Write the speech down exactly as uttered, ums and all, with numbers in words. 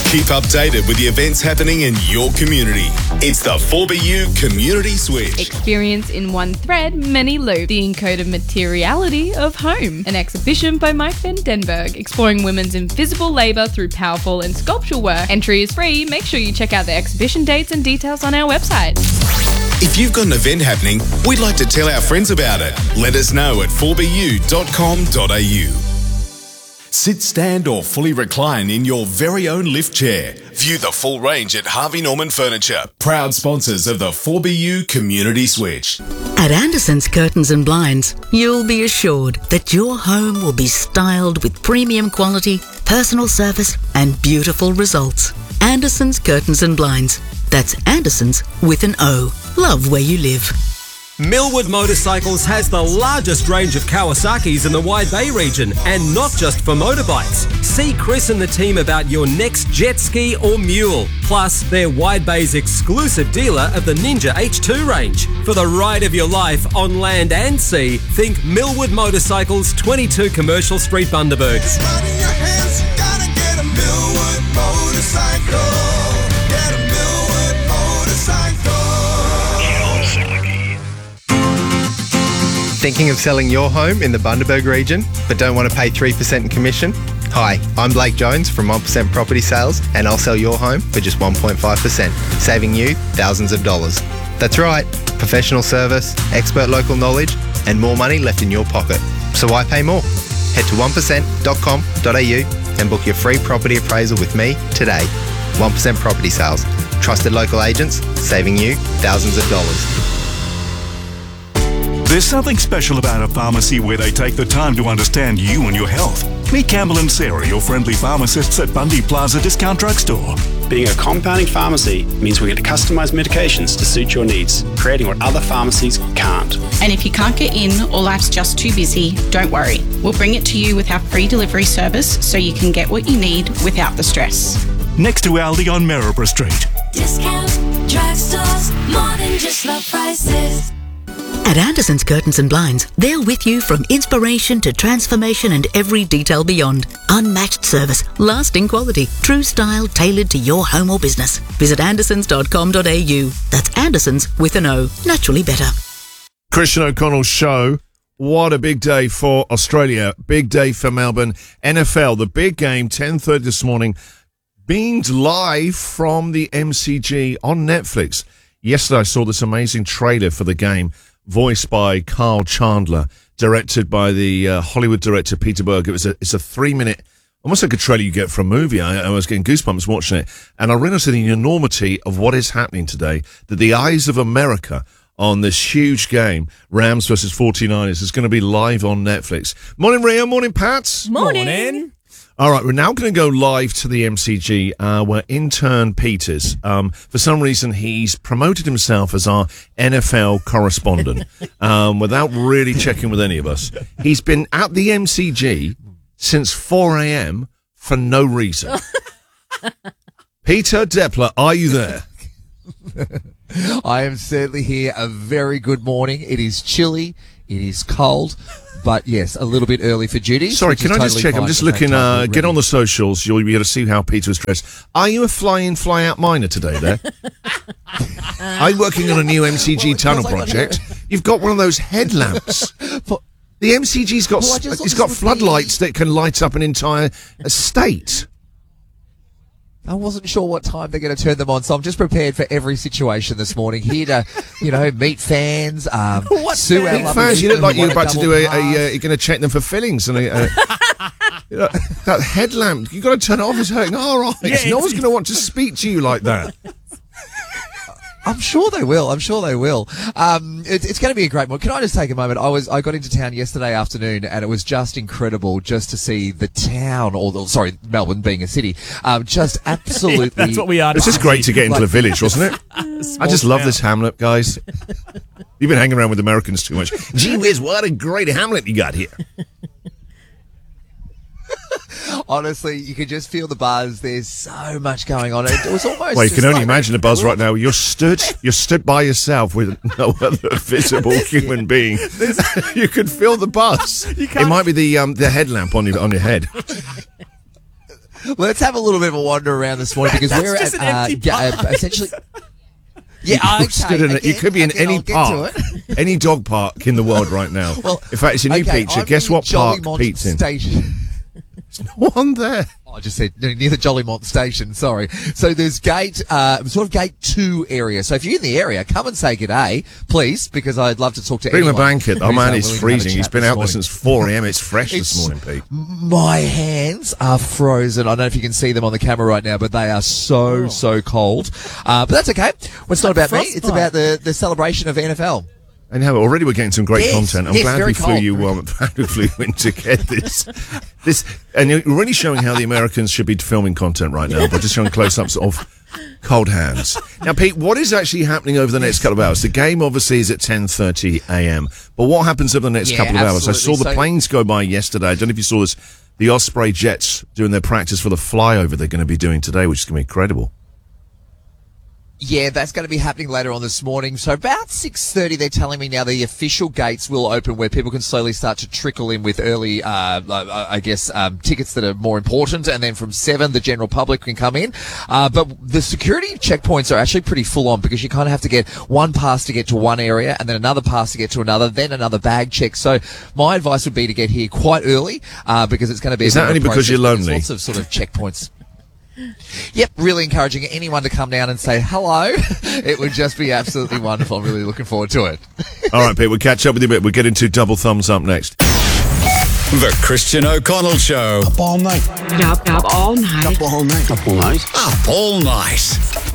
Keep updated with the events happening in your community. It's the four B U Community Switch. Experience in one thread, many loops. The encoded materiality of home. An exhibition by Mike van Denberg, exploring women's invisible labour through powerful and sculptural work. Entry is free. Make sure you check out the exhibition dates and details on our website. If you've got an event happening, we'd like to tell our friends about it. Let us know at four b u dot com dot a u. Sit, stand or fully recline in your very own lift chair. View the full range at Harvey Norman Furniture, proud sponsors of the four B U Community Switch. At Anderson's Curtains and Blinds, you'll be assured that your home will be styled with premium quality, personal service and beautiful results. Anderson's Curtains and Blinds. That's Anderson's with an O. Love where you live. Millwood Motorcycles has the largest range of Kawasaki's in the Wide Bay region, and not just for motorbikes. See Chris and the team about your next jet ski or mule. Plus, they're Wide Bay's exclusive dealer of the Ninja H two range. For the ride of your life on land and sea, think Millwood Motorcycles, twenty-two Commercial Street, Bundaberg. Thinking of selling your home in the Bundaberg region, but don't want to pay three percent in commission? Hi, I'm Blake Jones from one percent Property Sales, and I'll sell your home for just one point five percent, saving you thousands of dollars. That's right, professional service, expert local knowledge, and more money left in your pocket. So why pay more? Head to one percent dot com dot a u and book your free property appraisal with me today. one percent Property Sales, trusted local agents, saving you thousands of dollars. There's something special about a pharmacy where they take the time to understand you and your health. Meet Campbell and Sarah, your friendly pharmacists at Bundy Plaza Discount Drugstore. Being a compounding pharmacy means we get to customise medications to suit your needs, creating what other pharmacies can't. And if you can't get in or life's just too busy, don't worry. We'll bring it to you with our free delivery service so you can get what you need without the stress. Next to Aldi on Maryborough Street. Discount Drugstores, more than just low prices. At Anderson's Curtains and Blinds, they're with you from inspiration to transformation and every detail beyond. Unmatched service, lasting quality, true style tailored to your home or business. Visit andersons dot com dot a u. That's Anderson's with an O. Naturally better. Christian O'Connell's show. What a big day for Australia. Big day for Melbourne. N F L, the big game, ten thirty this morning, beamed live from the M C G on Netflix. Yesterday I saw this amazing trailer for the game, voiced by Carl Chandler, directed by the uh, Hollywood director Peter Berg. It was a, it's a three-minute, almost like a trailer you get for a movie. I, I was getting goosebumps watching it, and I realized the enormity of what is happening today, that the eyes of America on this huge game, Rams versus forty-niners, is going to be live on Netflix. Morning, Ria. Morning, Pats. Morning. Morning. All right, we're now going to go live to the M C G, uh, where intern Peters, um, for some reason, he's promoted himself as our N F L correspondent, um, without really checking with any of us. He's been at the M C G since four a.m. for no reason. Peter Depler, are you there? I am certainly here. A very good morning. It is chilly. It is cold. But yes, a little bit early for duty. Sorry, can I totally just check? I'm just looking, uh, get on the socials. You'll be able to see how Peter was dressed. Are you a fly-in, fly-out miner today there? I'm working on a new M C G well, tunnel project. You've got one of those headlamps. But, the M C G's got, well, it's got floodlights be... that can light up an entire estate. I wasn't sure what time they're going to turn them on, so I'm just prepared for every situation this morning. Here to, you know, meet fans. Um, what Sue fans? fans? You look like you're about to do a, a, a uh, you're going to check them for fillings. And a, a, you know, that headlamp, you've got to turn it off. It's hurting. All right. Yeah, no one's going to want to speak to you like that. I'm sure they will. I'm sure they will. Um, it, it's going to be a great one. Can I just take a moment? I was I got into town yesterday afternoon, and it was just incredible just to see the town, or the, sorry, Melbourne being a city, um, just absolutely. Yeah, that's what we are. It's just great to get into like, the village, wasn't it? I just love town. This hamlet, guys. You've been hanging around with Americans too much. Gee whiz, what a great hamlet you got here. Honestly, you could just feel the buzz. There's so much going on. It was almost. Well, you can only like imagine the buzz right now. You're stood, you're stood by yourself with no other visible human being. You can feel the buzz. It might be the um, the headlamp on your on your head. Let's have a little bit of a wander around this morning because That's we're just at an empty uh, yeah, uh, essentially. Yeah, You okay. stood in it. You again- could be in again, any I'll get park, to it. any dog park in the world right now. Well, in fact, it's a new okay, picture. I'm Guess near what park Jollymont Pete's in? Station. There's no one there. Oh, I just said no, near the Jollymont station. Sorry. So there's gate, uh, sort of gate two area. So if you're in the area, come and say g'day, please, because I'd love to talk to Bring him a anyone. blanket. Oh who's, man, uh, it's willing to have a freezing. He's chat been this out there morning. since four a.m. It's fresh It's- this morning, Pete. My hands are frozen. I don't know if you can see them on the camera right now, but they are so, so cold. Uh, but that's okay. Well, it's not about me. It's frostbite. about the, the celebration of N F L. And how already we're getting some great Yes, content. I'm yes, glad very we flew cold, you. very Um, glad we flew you in to get this. This, and you're really showing how the Americans should be filming content right now by just showing close-ups of cold hands. Now, Pete, what is actually happening over the next couple of hours? The game obviously is at ten thirty a.m. But what happens over the next Yeah, couple of hours? I saw absolutely. the So- planes go by yesterday. I don't know if you saw this. The Osprey jets doing their practice for the flyover they're going to be doing today, which is going to be incredible. Yeah, that's going to be happening later on this morning. So about six thirty, they're telling me now the official gates will open where people can slowly start to trickle in with early, uh, uh, I guess, um, tickets that are more important. And then from seven, the general public can come in. Uh, but the security checkpoints are actually pretty full on because you kind of have to get one pass to get to one area and then another pass to get to another, then another bag check. So my advice would be to get here quite early, uh, because it's going to be Is a that bit of a only because process, you're but there's lonely? Lots of sort of checkpoints. Yep, really encouraging anyone to come down and say hello. It would just be absolutely wonderful. I'm really looking forward to it. All right, Pete, we'll catch up with you a bit. We'll get into double thumbs up next. The Christian O'Connell Show. Up all night. Up, up all night. Up all night. Up all night. Up all night.